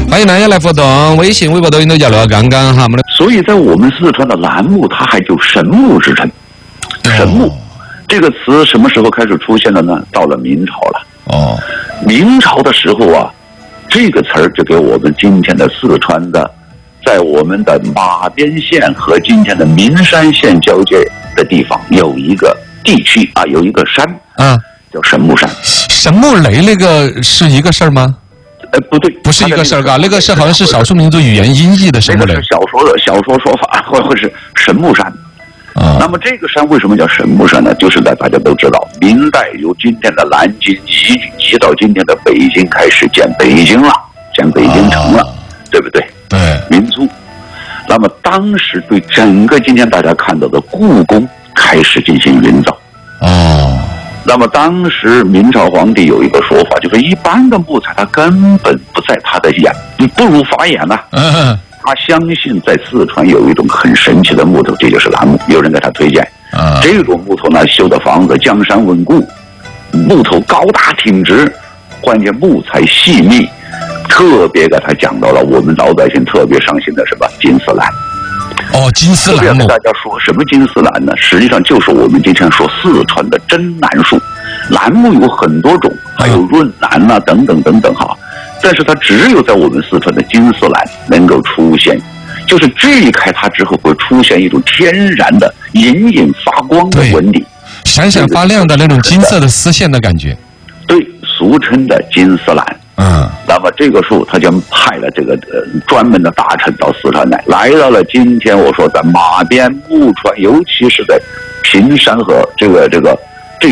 欢迎大家来互动，微信、微博、抖音都交流。刚刚哈，我们的所以在我们四川的栏目，它还有神木之称。神木这个词什么时候开始出现的呢？到了明朝了。明朝的时候啊，这个词儿就给我们今天的四川的，在我们的马边县和今天的名山县交界的地方有一个地区啊，有一个山叫神木山。 神木雷那个是一个事儿吗？ 不对， 不是一个事儿嘎，那个是好像是少数民族语言音译的神木雷。 那个是小说说法，或是神木山。那么这个山为什么叫神木山呢？就是大家都知道，明代由今天的南京移到今天的北京，开始建北京了，建北京城了，对不对？ 对， 民族。那么当时对整个今天大家看到的故宫开始进行营造。那么当时明朝皇帝有一个说法，就是一般的木材它根本不在他的眼，不如法眼呐。他相信在四川有一种很神奇的木头，这就是楠木。有人给他推荐，这种木头呢，修的房子江山稳固，木头高大挺直，关键木材细密，特别给他讲到了我们老百姓特别上心的什么金丝兰。 金丝兰木。 跟大家说什么金丝兰呢？实际上就是我们经常说四川的真楠树。楠木有很多种，还有润楠啊等等等等哈。但是它只有在我们四川的金丝兰能够出现，就是锯开它之后会出现一种天然的隐隐发光的纹理， 闪闪发亮的那种金色的丝线的感觉。 对，俗称的金丝兰。那么这个树他就派了这个专门的大臣到四川来到了今天我说在马边、木川，尤其是在平山和这个